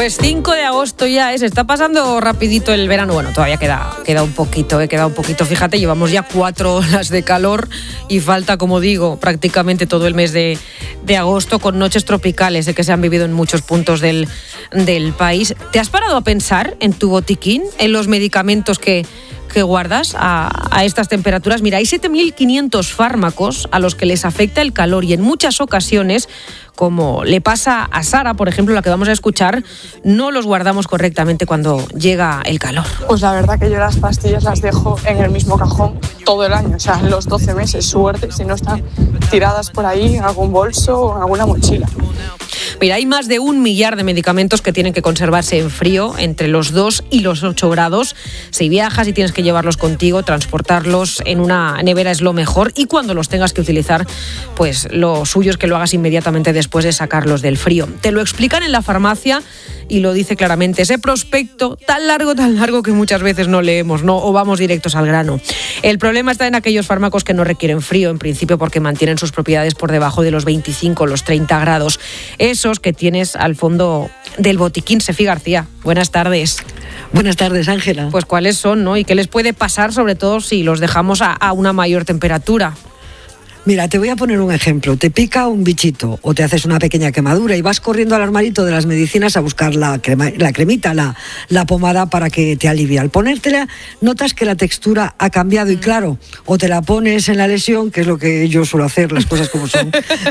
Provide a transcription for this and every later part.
Pues 5 de agosto ya es, está pasando rapidito el verano. Bueno, todavía queda un poquito, Fíjate, llevamos ya 4 horas de calor y falta, como digo, prácticamente todo el mes de agosto con noches tropicales de que se han vivido en muchos puntos del país. ¿Te has parado a pensar en tu botiquín, en los medicamentos que guardas a estas temperaturas? Mira, hay 7.500 fármacos a los que les afecta el calor y en muchas ocasiones, como le pasa a Sara, por ejemplo, la que vamos a escuchar, no los guardamos correctamente cuando llega el calor. Pues la verdad que yo las pastillas las dejo en el mismo cajón todo el año, o sea, los 12 meses, suerte, si no están tiradas por ahí en algún bolso o en alguna mochila. Mira, hay más de 1 millar de medicamentos que tienen que conservarse en frío entre los 2 y los 8 grados. Si viajas y tienes que llevarlos contigo, transportarlos en una nevera es lo mejor, y cuando los tengas que utilizar, pues lo suyo es que lo hagas inmediatamente después de sacarlos del frío. Te lo explican en la farmacia y lo dice claramente ese prospecto tan largo que muchas veces no leemos, ¿no? O vamos directos al grano. El problema está en aquellos fármacos que no requieren frío, en principio porque mantienen sus propiedades por debajo de los 25 o los 30 grados. Esos que tienes al fondo del botiquín. Sefi García, buenas tardes. Buenas tardes, Ángela. Pues cuáles son, ¿no? Y qué les puede pasar, sobre todo si los dejamos a una mayor temperatura. Mira, te voy a poner un ejemplo. Te pica un bichito o te haces una pequeña quemadura y vas corriendo al armarito de las medicinas a buscar la cremita, la pomada para que te alivie. Al ponértela, notas que la textura ha cambiado y claro, o te la pones en la lesión, que es lo que yo suelo hacer, las cosas como son,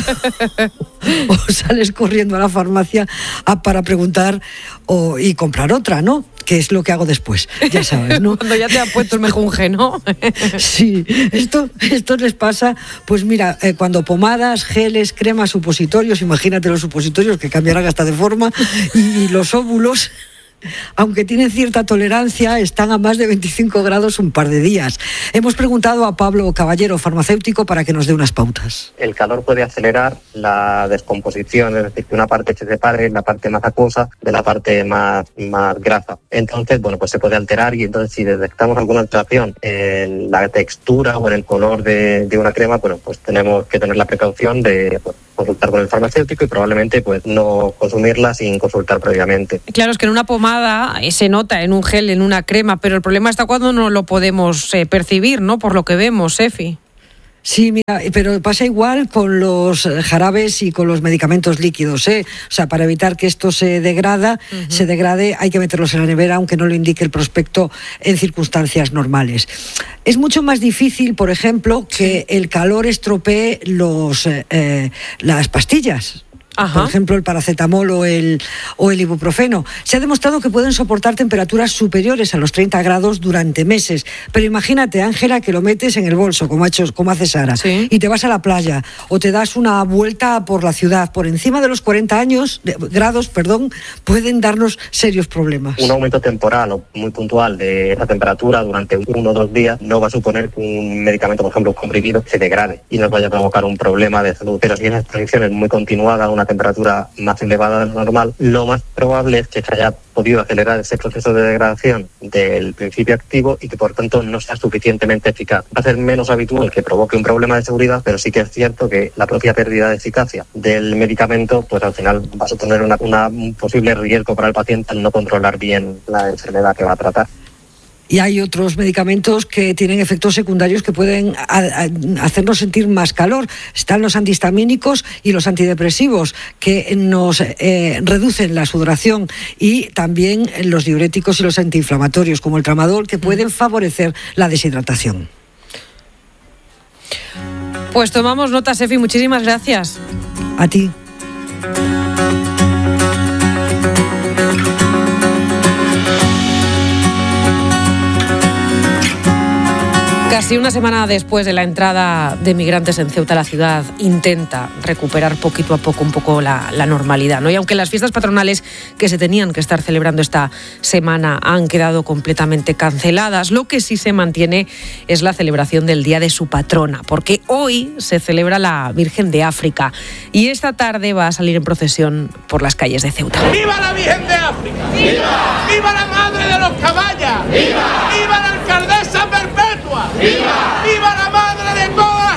o sales corriendo a la farmacia para preguntar y comprar otra, ¿no? Que es lo que hago después, ya sabes, ¿no? Cuando ya te han puesto el mejunje, ¿no? Sí, esto les pasa, pues mira, cuando pomadas, geles, cremas, supositorios, imagínate los supositorios que cambiarán hasta de forma, y los óvulos, aunque tienen cierta tolerancia, están a más de 25 grados un par de días. Hemos preguntado a Pablo Caballero, farmacéutico, para que nos dé unas pautas. El calor puede acelerar la descomposición, es decir, que una parte se separe, la parte más acuosa de la parte más grasa. Entonces, bueno, pues se puede alterar, y entonces si detectamos alguna alteración en la textura o en el color de una crema, bueno, pues tenemos que tener la precaución de consultar con el farmacéutico y probablemente pues no consumirla sin consultar previamente. Claro, es que en una pomada se nota, en un gel, en una crema, pero el problema está cuando no lo podemos percibir, ¿no? Por lo que vemos, Sefi. Sí, mira, pero pasa igual con los jarabes y con los medicamentos líquidos, ¿eh? O sea, para evitar que esto se degrade, hay que meterlos en la nevera, aunque no lo indique el prospecto, en circunstancias normales. Es mucho más difícil, por ejemplo, que el calor estropee las pastillas. Ajá. Por ejemplo, el paracetamol o el ibuprofeno. Se ha demostrado que pueden soportar temperaturas superiores a los 30 grados durante meses. Pero imagínate, Ángela, que lo metes en el bolso, como hace Sara, ¿sí? Y te vas a la playa o te das una vuelta por la ciudad. Por encima de los 40 grados, pueden darnos serios problemas. Un aumento temporal o muy puntual de esa temperatura durante 1 o 2 días no va a suponer que un medicamento, por ejemplo, un comprimido, se degrade y nos vaya a provocar un problema de salud. Pero si esa exposición es muy continuada, una temperatura más elevada de lo normal, lo más probable es que se haya podido acelerar ese proceso de degradación del principio activo y que por tanto no sea suficientemente eficaz. Va a ser menos habitual que provoque un problema de seguridad, pero sí que es cierto que la propia pérdida de eficacia del medicamento, pues al final va a suponer un posible riesgo para el paciente al no controlar bien la enfermedad que va a tratar. Y hay otros medicamentos que tienen efectos secundarios que pueden hacernos sentir más calor. Están los antihistamínicos y los antidepresivos, que nos reducen la sudoración, y también los diuréticos y los antiinflamatorios, como el tramadol, que pueden favorecer la deshidratación. Pues tomamos nota, Sefi, muchísimas gracias. A ti. Casi una semana después de la entrada de migrantes en Ceuta, la ciudad intenta recuperar poquito a poco un poco la normalidad, ¿no? Y aunque las fiestas patronales que se tenían que estar celebrando esta semana han quedado completamente canceladas, lo que sí se mantiene es la celebración del Día de su patrona, porque hoy se celebra la Virgen de África y esta tarde va a salir en procesión por las calles de Ceuta. ¡Viva la Virgen de África! ¡Viva! ¡Viva la Madre de los Caballas! ¡Viva! ¡Viva la Alcaldesa Perpetua! ¡Viva! ¡Viva la madre de toda la gente de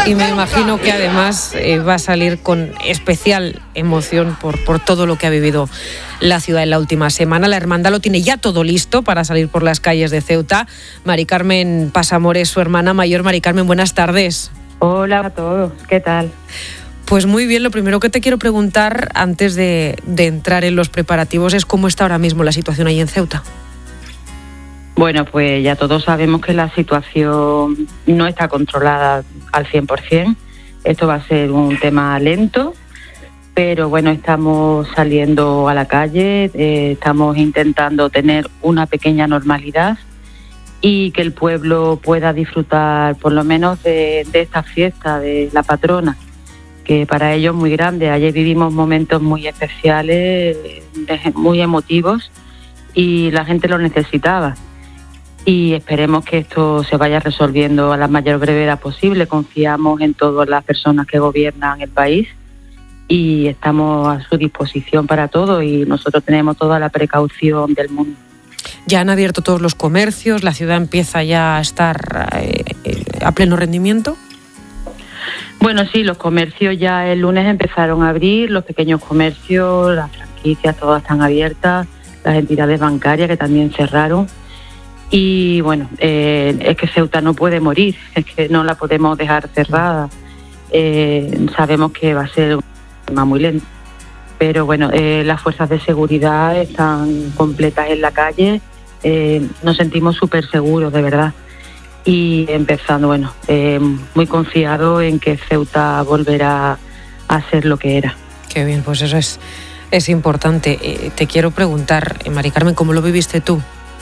Y me imagino que además va a salir con especial emoción por todo lo que ha vivido la ciudad en la última semana. La hermandad lo tiene ya todo listo para salir por las calles de Ceuta. Mari Carmen Pasamores, su hermana mayor. Mari Carmen, buenas tardes. Hola a todos, ¿qué tal? Pues muy bien, lo primero que te quiero preguntar antes de entrar en los preparativos es cómo está ahora mismo la situación ahí en Ceuta. Bueno, pues ya todos sabemos que la situación no está controlada al 100%. Esto va a ser un tema lento, pero bueno, estamos saliendo a la calle, estamos intentando tener una pequeña normalidad y que el pueblo pueda disfrutar por lo menos de esta fiesta de la patrona, que para ellos es muy grande. Ayer vivimos momentos muy especiales, muy emotivos, y la gente lo necesitaba. Y esperemos que esto se vaya resolviendo a la mayor brevedad posible. Confiamos en todas las personas que gobiernan el país y estamos a su disposición para todo, y nosotros tenemos toda la precaución del mundo. Ya han abierto todos los comercios, la ciudad empieza ya a estar a pleno rendimiento. Bueno, sí, los comercios ya el lunes empezaron a abrir, los pequeños comercios, las franquicias, todas están abiertas, las entidades bancarias que también cerraron. Y bueno, es que Ceuta no puede morir, es que no la podemos dejar cerrada. Sabemos que va a ser un tema muy lento, pero bueno, las fuerzas de seguridad están completas en la calle, nos sentimos súper seguros, de verdad. Y empezando, bueno, muy confiado en que Ceuta volverá a ser lo que era. Qué bien, pues eso es importante. Te quiero preguntar, Mari Carmen, ¿cómo lo viviste tú?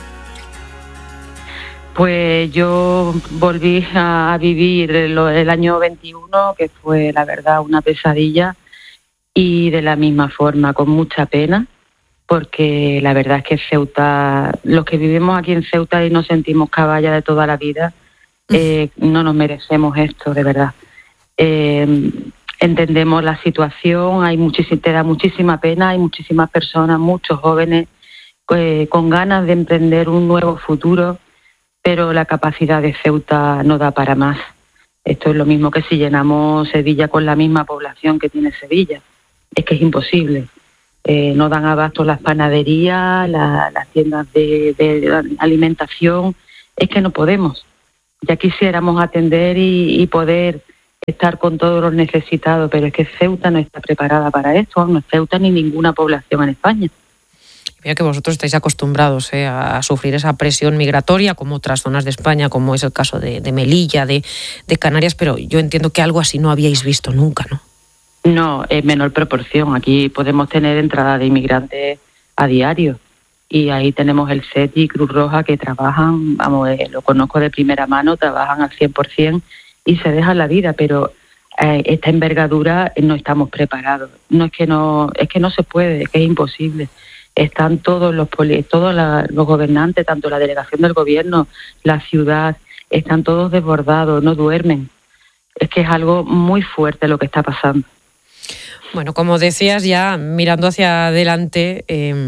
Pues yo volví a vivir el año 21, que fue la verdad una pesadilla, y de la misma forma, con mucha pena, porque la verdad es que Ceuta, los que vivimos aquí en Ceuta y nos sentimos caballa de toda la vida, no nos merecemos esto, de verdad. Entendemos la situación, te da muchísima pena, hay muchísimas personas, muchos jóvenes con ganas de emprender un nuevo futuro, pero la capacidad de Ceuta no da para más. Esto es lo mismo que si llenamos Sevilla con la misma población que tiene Sevilla. Es que es imposible. No dan abasto las panaderías, las tiendas de alimentación. Es que no podemos. Ya quisiéramos atender y poder estar con todos los necesitados, pero es que Ceuta no está preparada para esto, no es Ceuta ni ninguna población en España. Mira que vosotros estáis acostumbrados a sufrir esa presión migratoria, como otras zonas de España, como es el caso de Melilla, de Canarias, pero yo entiendo que algo así no habíais visto nunca, ¿no? No, en menor proporción. Aquí podemos tener entrada de inmigrantes a diario, y ahí tenemos el SETI y Cruz Roja que trabajan, vamos, lo conozco de primera mano, trabajan al 100% y se dejan la vida, pero esta envergadura no estamos preparados. Es que no se puede, es que es imposible. Están todos los gobernantes, tanto la delegación del gobierno, la ciudad, están todos desbordados, no duermen. Es que es algo muy fuerte lo que está pasando. Bueno, como decías, ya mirando hacia adelante,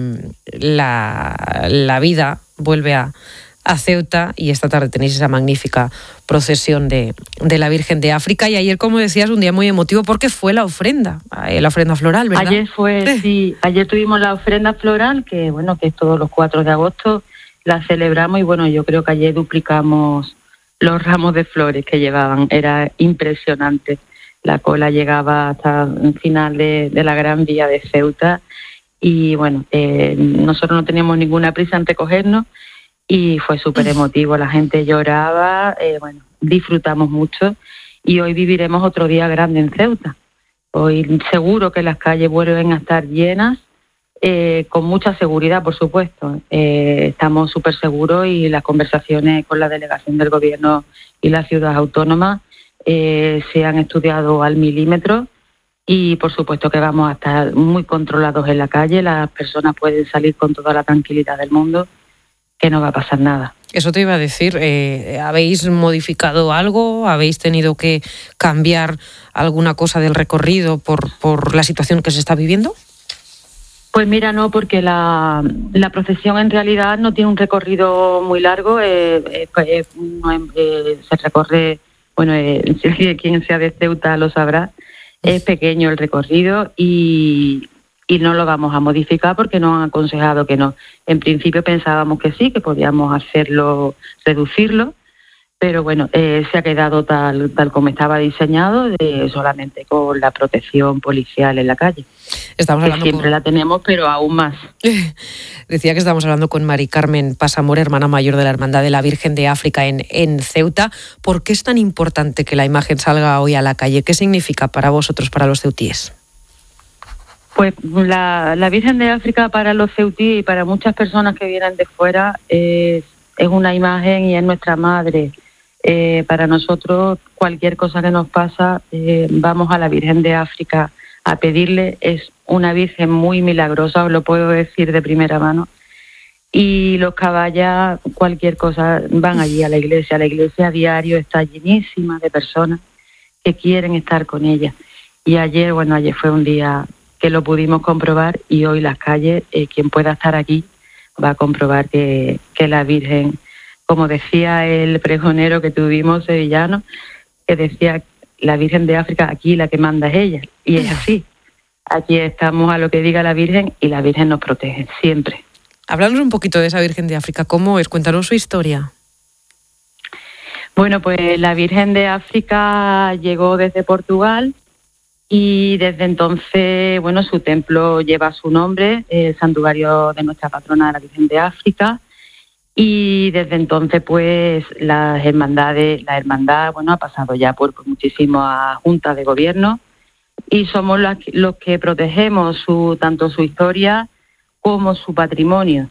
la vida vuelve a Ceuta, y esta tarde tenéis esa magnífica procesión de la Virgen de África, y ayer, como decías, un día muy emotivo porque fue la ofrenda floral, ¿verdad? Ayer tuvimos la ofrenda floral, que bueno, que es todos los 4 de agosto, la celebramos, y bueno, yo creo que ayer duplicamos los ramos de flores que llevaban, era impresionante. La cola llegaba hasta el final de la Gran Vía de Ceuta, y bueno, nosotros no teníamos ninguna prisa en recogernos, y fue súper emotivo, la gente lloraba, bueno, disfrutamos mucho, y hoy viviremos otro día grande en Ceuta. Hoy seguro que las calles vuelven a estar llenas, con mucha seguridad, por supuesto. Estamos súper seguros, y las conversaciones con la delegación del gobierno y la ciudad autónoma se han estudiado al milímetro, y por supuesto que vamos a estar muy controlados en la calle. Las personas pueden salir con toda la tranquilidad del mundo, que no va a pasar nada. Eso te iba a decir, ¿habéis modificado algo? ¿Habéis tenido que cambiar alguna cosa del recorrido por la situación que se está viviendo? Pues mira, no, porque la procesión en realidad no tiene un recorrido muy largo, se recorre bueno, quien sea de Ceuta lo sabrá, es pequeño el recorrido y no lo vamos a modificar porque nos han aconsejado que no. En principio pensábamos que sí, que podíamos hacerlo, reducirlo, pero bueno, se ha quedado tal como estaba diseñado, solamente con la protección policial en la calle. Estamos hablando siempre la tenemos, pero aún más. Decía que estamos hablando con Mari Carmen Pasamor, hermana mayor de la Hermandad de la Virgen de África en Ceuta. ¿Por qué es tan importante que la imagen salga hoy a la calle? ¿Qué significa para vosotros, para los ceutíes? Pues la Virgen de África para los ceutíes y para muchas personas que vienen de fuera es una imagen y es nuestra madre. Para nosotros cualquier cosa que nos pasa, vamos a la Virgen de África a pedirle. Es una Virgen muy milagrosa, os lo puedo decir de primera mano. Y los caballas, cualquier cosa, van allí a la iglesia. La iglesia a diario está llenísima de personas que quieren estar con ella. Y ayer fue un día que lo pudimos comprobar y hoy las calles, quien pueda estar aquí va a comprobar que la Virgen, como decía el pregonero que tuvimos sevillano, que decía la Virgen de África, aquí la que manda es ella. Y es así. Aquí estamos a lo que diga la Virgen y la Virgen nos protege, siempre. Háblanos un poquito de esa Virgen de África. ¿Cómo es? Cuéntanos su historia. Bueno, pues la Virgen de África llegó desde Portugal y desde entonces, su templo lleva su nombre, el santuario de nuestra patrona, la Virgen de África. Y desde entonces, pues, la hermandad, ha pasado ya por muchísimas juntas de gobierno y somos los que protegemos tanto su historia como su patrimonio.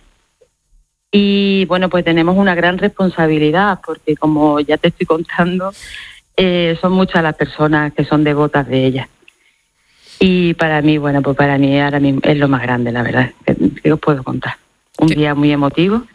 Y, pues tenemos una gran responsabilidad porque, como ya te estoy contando, son muchas las personas que son devotas de ella. Y para mí, para mí ahora mismo es lo más grande, la verdad, que os puedo contar. Un día muy emotivo.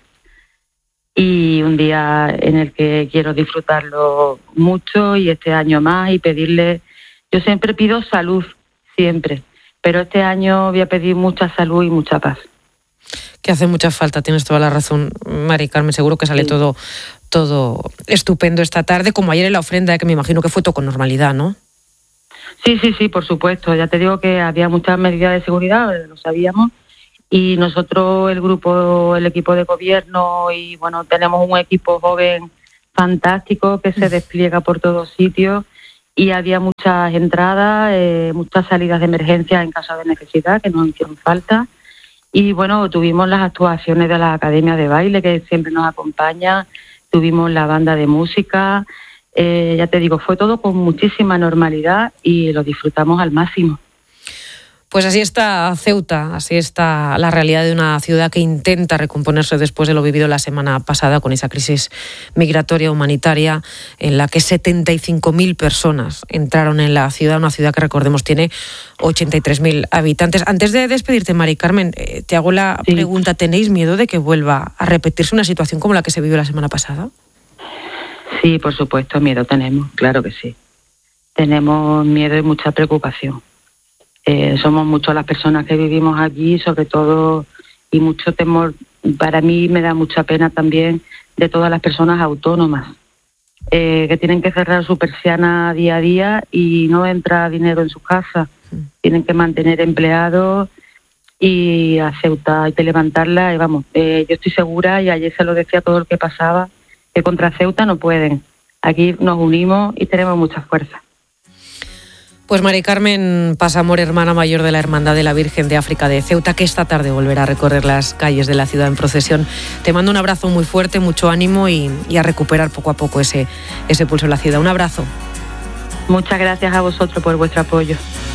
Y un día en el que quiero disfrutarlo mucho y este año más y pedirle, yo siempre pido salud, siempre, pero este año voy a pedir mucha salud y mucha paz. Que hace mucha falta, tienes toda la razón, Mari Carmen, seguro que sale todo estupendo esta tarde, como ayer en la ofrenda, que me imagino que fue todo con normalidad, ¿no? Sí, por supuesto, ya te digo que había muchas medidas de seguridad, lo sabíamos. Y nosotros, el equipo de gobierno, y tenemos un equipo joven fantástico que se despliega por todos sitios y había muchas entradas, muchas salidas de emergencia en caso de necesidad que nos hicieron falta. Y tuvimos las actuaciones de la Academia de Baile que siempre nos acompaña, tuvimos la banda de música, ya te digo, fue todo con muchísima normalidad y lo disfrutamos al máximo. Pues así está Ceuta, así está la realidad de una ciudad que intenta recomponerse después de lo vivido la semana pasada con esa crisis migratoria humanitaria en la que 75.000 personas entraron en la ciudad, una ciudad que recordemos tiene 83.000 habitantes. Antes de despedirte, Mari Carmen, te hago la pregunta, ¿tenéis miedo de que vuelva a repetirse una situación como la que se vivió la semana pasada? Sí, por supuesto, miedo tenemos, claro que sí. Tenemos miedo y mucha preocupación. Somos muchas las personas que vivimos aquí, sobre todo, y mucho temor. Para mí me da mucha pena también de todas las personas autónomas que tienen que cerrar su persiana día a día y no entra dinero en su casa. Tienen que mantener empleados y a Ceuta hay que levantarla. Y yo estoy segura, y ayer se lo decía todo el que pasaba, que contra Ceuta no pueden. Aquí nos unimos y tenemos mucha fuerza. Pues Mari Carmen Pasamor, hermana mayor de la Hermandad de la Virgen de África de Ceuta, que esta tarde volverá a recorrer las calles de la ciudad en procesión. Te mando un abrazo muy fuerte, mucho ánimo y a recuperar poco a poco ese pulso en la ciudad. Un abrazo. Muchas gracias a vosotros por vuestro apoyo.